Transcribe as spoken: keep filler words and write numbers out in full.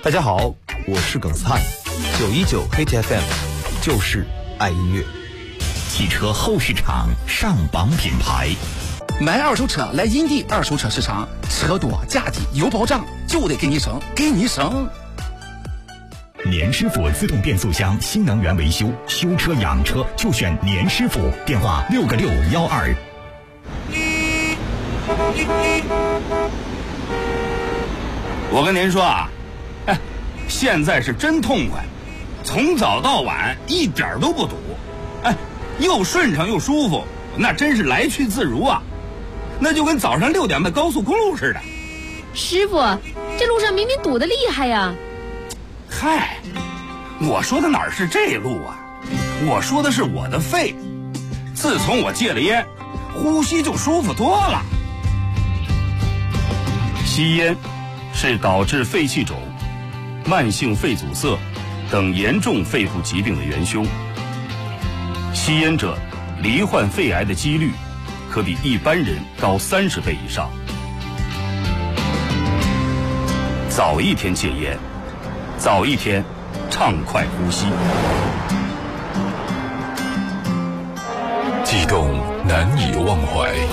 大家好，我是耿斯汉，九一九黑 T F M 就是爱音乐。 汽车后市场上榜品牌， 买二手车来银地二手车市场，车多价低有保障，就得给你省，给你省。 年师傅自动变速箱新能源维修，修车养车就选年师傅，电话六个六幺二。 我跟您说啊，哎，现在是真痛快，从早到晚一点都不堵，哎，又顺畅又舒服，那真是来去自如啊，那就跟早上六点的高速公路似的。 师傅，这路上明明堵得厉害呀。 嗨，我说的哪是这路啊，我说的是我的肺，自从我戒了烟，呼吸就舒服多了。吸烟是导致肺气肿、慢性肺阻塞等严重肺部疾病的元凶。吸烟者罹患肺癌的几率可比一般人高三十倍以上。早一天戒烟，早一天畅快呼吸。 悸动难以忘怀，